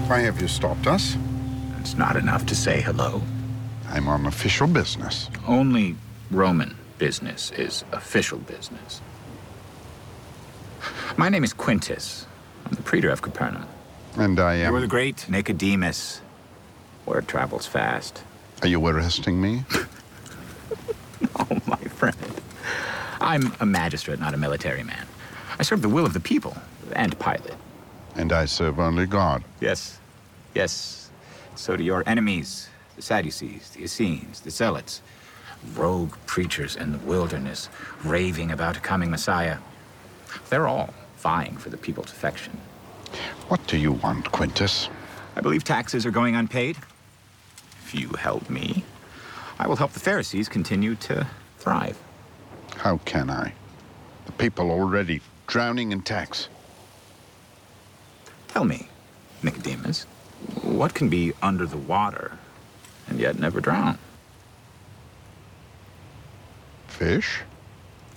Why have you stopped us? It's not enough to say hello. I'm on official business. Only Roman business is official business. My name is Quintus. I'm the praetor of Capernaum. And I am... You're the great Nicodemus. Word travels fast. Are you arresting me? Oh, my friend. I'm a magistrate, not a military man. I serve the will of the people and Pilate. And I serve only God. Yes. Yes. So do your enemies, the Sadducees, the Essenes, the Zealots. Rogue preachers in the wilderness, raving about a coming Messiah. They're all vying for the people's affection. What do you want, Quintus? I believe taxes are going unpaid. If you help me, I will help the Pharisees continue to thrive. How can I? The people already drowning in tax. Tell me, Nicodemus, what can be under the water and yet never drown? Fish?